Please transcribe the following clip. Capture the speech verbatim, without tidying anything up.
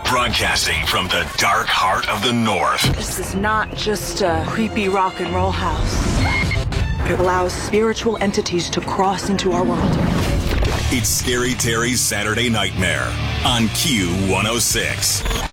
Broadcasting from the dark heart of the North. This is not just a creepy rock and roll house. It allows spiritual entities to cross into our world. It's Scary Terry's Saturday Nightmare on Q one oh six.